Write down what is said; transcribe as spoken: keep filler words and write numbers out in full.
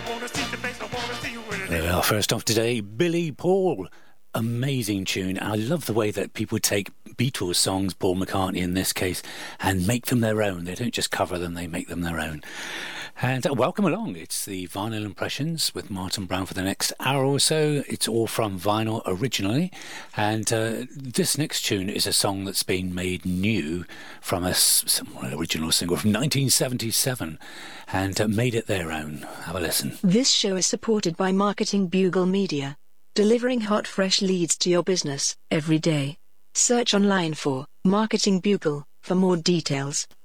There we are, first off today, Billy Paul. Amazing tune. I love the way that people take Beatles songs, Paul McCartney in this case, and make them their own. They don't just cover them, they make them their own. And uh, welcome along. It's the Vinyl Impressions with Martin Brown for the next hour or so. It's all from vinyl originally. And uh, this next tune is a song that's been made new from a some original single from nineteen seventy-seven and uh, made it their own. Have a listen. This show is supported by Marketing Bugle Media, delivering hot, fresh leads to your business every day. Search online for Marketing Bugle for more details.